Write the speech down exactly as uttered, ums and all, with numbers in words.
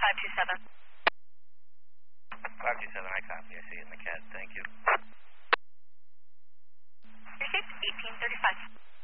five two seven. five two seven, I copy. I see it in the C A D. Thank you. Received eighteen thirty-five.